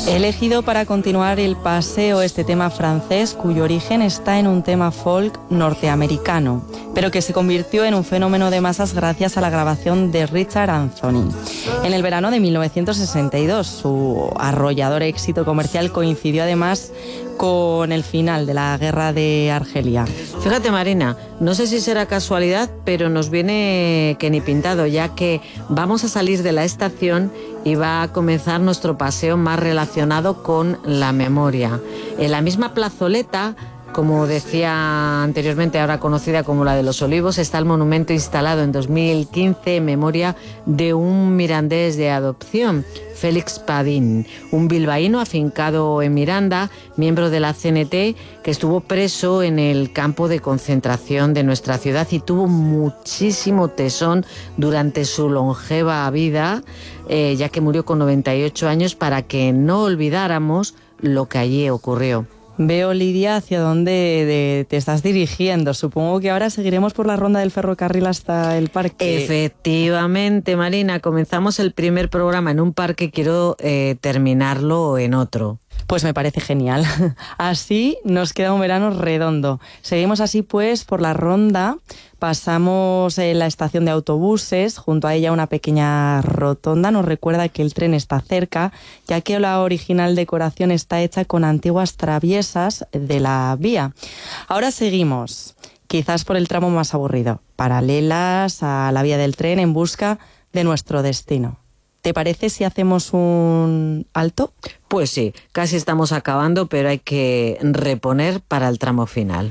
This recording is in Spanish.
He elegido para continuar el paseo este tema francés, cuyo origen está en un tema folk norteamericano, pero que se convirtió en un fenómeno de masas gracias a la grabación de Richard Anthony. En el verano de 1962, su arrollador éxito comercial coincidió además con el final de la guerra de Argelia. Fíjate, Marina, no sé si será casualidad, pero nos viene que ni pintado, ya que vamos a salir de la estación y va a comenzar nuestro paseo más relacionado con la memoria. En la misma plazoleta, como decía anteriormente, ahora conocida como la de los Olivos, está el monumento instalado en 2015 en memoria de un mirandés de adopción, Félix Padín, un bilbaíno afincado en Miranda, miembro de la CNT, que estuvo preso en el campo de concentración de nuestra ciudad y tuvo muchísimo tesón durante su longeva vida, ya que murió con 98 años, para que no olvidáramos lo que allí ocurrió. Veo, Lidia, hacia dónde te estás dirigiendo. Supongo que ahora seguiremos por la ronda del ferrocarril hasta el parque. Efectivamente, Marina, comenzamos el primer programa en un parque, quiero terminarlo en otro. Pues me parece genial. Así nos queda un verano redondo. Seguimos así pues por la ronda. Pasamos la estación de autobuses, junto a ella una pequeña rotonda. Nos recuerda que el tren está cerca, ya que la original decoración está hecha con antiguas traviesas de la vía. Ahora seguimos, quizás por el tramo más aburrido, paralelas a la vía del tren en busca de nuestro destino. ¿Te parece si hacemos un alto? Pues sí, casi estamos acabando, pero hay que reponer para el tramo final.